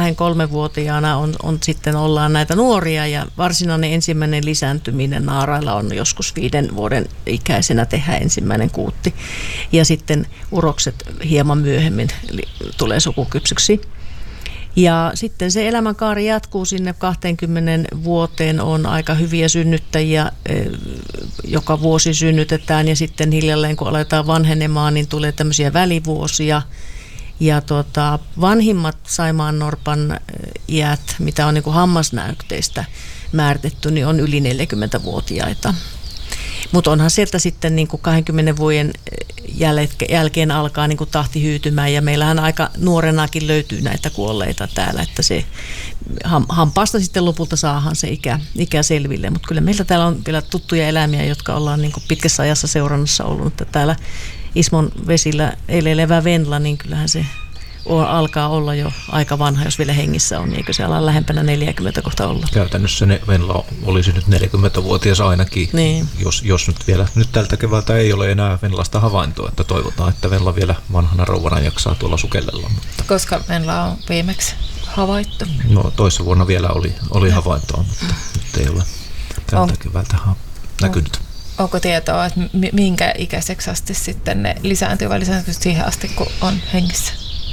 2-3-vuotiaana on sitten ollaan näitä nuoria ja varsinainen ensimmäinen lisääntyminen naarailla on joskus 5 vuoden ikäisenä tehdä ensimmäinen kuutti ja sitten urokset hieman myöhemmin tulee sukukypsyksi. Ja sitten se elämänkaari jatkuu sinne 20 vuoteen, on aika hyviä synnyttäjiä, joka vuosi synnytetään ja sitten hiljalleen kun aletaan vanhenemaan, niin tulee tämmöisiä välivuosia. Ja vanhimmat saimaannorpan iät, mitä on niin kuin hammasnäytteistä määritetty, niin on yli 40-vuotiaita. Mutta onhan sieltä sitten niin kuin 20 vuoden jälkeen alkaa niin kuin tahti hyytymään ja meillähän aika nuorenakin löytyy näitä kuolleita täällä, että se hampaasta sitten lopulta saadaan se ikä selville. Mutta kyllä meiltä täällä on vielä tuttuja eläimiä, jotka ollaan niin kuin pitkässä ajassa seurannassa ollut. Että täällä Ismon vesillä eleilevä Venla, niin kyllähän se alkaa olla jo aika vanha, jos vielä hengissä on, eikö se ala lähempänä 40 kohta olla? Käytännössä Venla olisi nyt 40-vuotias ainakin, niin. Jos nyt tältä keväältä ei ole enää Venlasta havaintoa, että toivotaan, että Venla vielä vanhana rouvana jaksaa tuolla sukellella. Mutta koska Venla on viimeksi havaittu? No toissa vuonna vielä oli havaintoa, mutta nyt ei ole tältä keväältä näkynyt. Onko tietoa, että minkä ikäiseksi asti sitten ne lisääntyy vai lisääntyy siihen asti, kun on hengissä?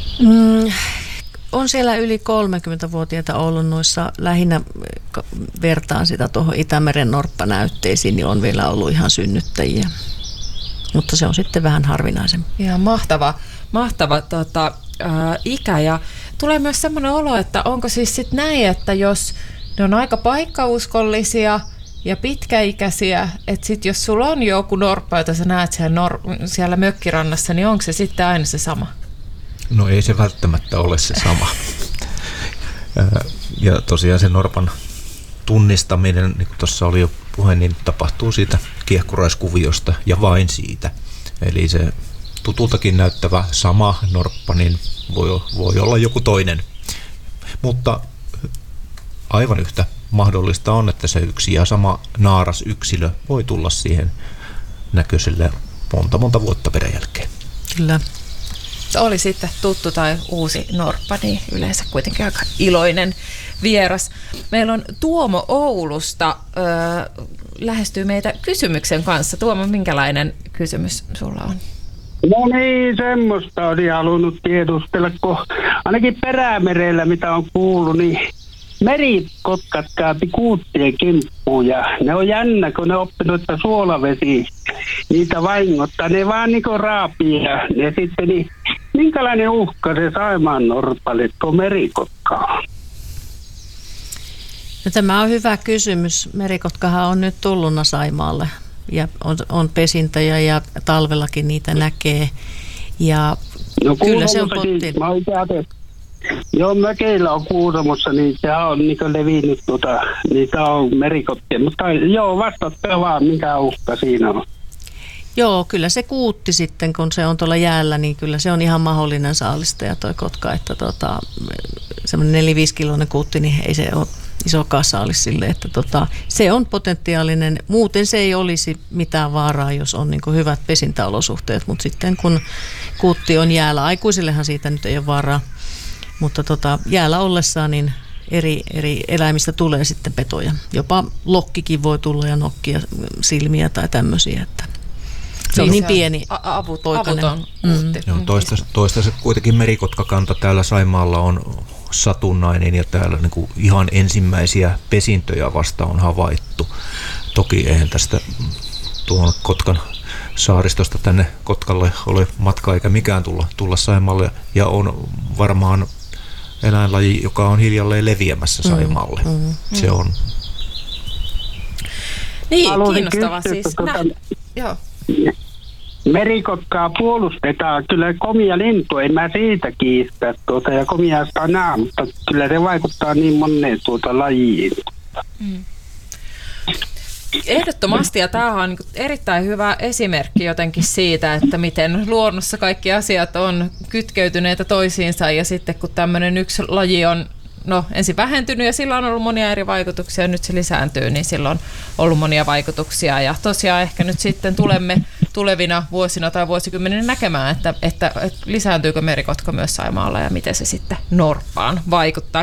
On siellä yli 30-vuotiaita ollut noissa, lähinnä vertaan sitä tuohon Itämeren norppanäytteisiin, niin on vielä ollut ihan synnyttäjiä. Mutta se on sitten vähän harvinaisempi. Ihan mahtava ikä ja tulee myös semmoinen olo, että onko siis sitten näin, että jos ne on aika paikkauskollisia ja pitkäikäisiä, että sitten jos sulla on joku norppa, jota sä näet siellä mökkirannassa, niin onko se sitten aina se sama? No ei se välttämättä ole se sama. Ja tosiaan se norpan tunnistaminen, niin kuin tuossa oli jo puhe, niin tapahtuu siitä kiehkuraiskuviosta ja vain siitä. Eli se tutultakin näyttävä sama norppa, niin voi olla joku toinen. Mutta aivan yhtä mahdollista on, että se yksi ja sama naaras yksilö voi tulla siihen näköiselle monta vuotta peräjälkeen. Kyllä. Oli sitten tuttu tai uusi norppa, niin yleensä kuitenkin aika iloinen vieras. Meillä on Tuomo Oulusta lähestyy meitä kysymyksen kanssa. Tuomo, minkälainen kysymys sulla on? No niin, semmoista oli halunnut tiedustella, kun ainakin Perämerellä, mitä on kuullut, niin merikotkat käypi kuuttien kimppuun ja ne on jännä, kun ne oppinut, että suolavesi niitä vaingottaa. Ne vaan niinku raapii ja sitten niin, minkälainen uhka se saimaannorpalle tuo merikotka on? No, tämä on hyvä kysymys. Merikotkahan on nyt tulluna Saimaalle ja on pesintöjä ja talvellakin niitä näkee. Ja no, kyllä se on pottiin. Joo, mökeillä on Kuusamossa, niin se on niin levinnyt, niitä on merikottia. Mutta joo, vastatkaa vaan, mikä uhka siinä on. Joo, kyllä se kuutti sitten, kun se on tuolla jäällä, niin kyllä se on ihan mahdollinen saalistaja toi kotka, että semmoinen 4-5-kiloinen kuutti, niin ei se ole isokaan saalis sille, että se on potentiaalinen. Muuten se ei olisi mitään vaaraa, jos on niin kuin hyvät pesintäolosuhteet, mutta sitten kun kuutti on jäällä, aikuisillehan siitä nyt ei ole vaaraa, mutta jäällä ollessaan niin eri eläimistä tulee sitten petoja. Jopa lokkikin voi tulla ja nokkia silmiä tai tämmöisiä, että se on niin pieni poikainen. Toistaiseksi kuitenkin merikotkakanta täällä Saimaalla on satunnainen ja täällä niin kuin ihan ensimmäisiä pesintöjä vasta on havaittu. Toki eihän tästä tuon Kotkan saaristosta tänne Kotkalle ole matkaa eikä mikään tulla Saimaalle ja on varmaan eläinlaji, joka on hiljalleen leviämässä Saimaalle. Se on. Niin, kiinnostavaa siis. Joo. Merikotkaa puolustetaan. Kyllä komia lintu, en mä siitä kiistä ja komia sanaa, mutta kyllä se vaikuttaa niin moneen lajiin. Ehdottomasti, ja tämä on erittäin hyvä esimerkki jotenkin siitä, että miten luonnossa kaikki asiat on kytkeytyneitä toisiinsa, ja sitten kun tämmöinen yksi laji on ensin vähentynyt ja sillä on ollut monia eri vaikutuksia ja nyt se lisääntyy, niin sillä on ollut monia vaikutuksia ja tosiaan ehkä nyt sitten tulemme tulevina vuosina tai vuosikymmeninä näkemään, että lisääntyykö merikotka myös Saimaalla ja miten se sitten norppaan vaikuttaa.